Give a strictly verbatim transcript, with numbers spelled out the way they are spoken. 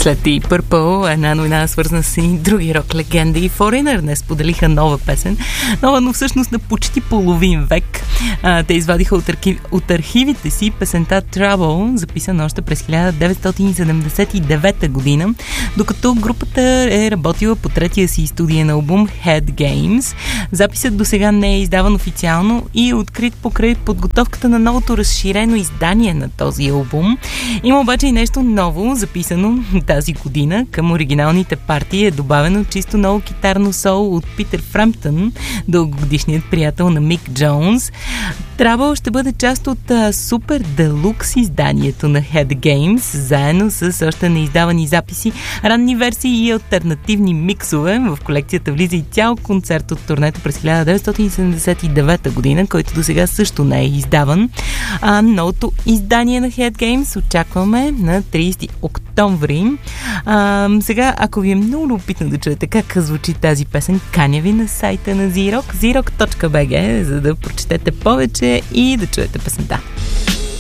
След Deep Purple, една новина свързана с и други рок легенди. Foreigner не споделиха нова песен, нова, но всъщност на почти половин век. А, те извадиха от, архив, от архивите си песента Trouble, записана още през хиляда деветстотин седемдесет и девета година, докато групата е работила по третия си студиен албум Head Games. Записът до сега не е издаван официално и е открит покрай подготовката на новото разширено издание на този албум. Има обаче и нещо ново, записано тази година. Към оригиналните партии е добавено чисто ново китарно соло от Питър Фрамптън, дългогодишният приятел на Мик Джонс. Trouble ще бъде част от а, супер делукс изданието на Head Games, заедно с още неиздавани записи, ранни версии и алтернативни миксове. В колекцията влиза и цял концерт от турнето през хиляда деветстотин седемдесет и девета година, който до сега също не е издаван. А новото издание на Head Games очакваме на тридесети октомври. А, сега, ако ви е много любопитно да чуете как звучи тази песен, каня ви на сайта на Z-Rock, Z rock точка би джи, за да прочетете повече и да чуете песента.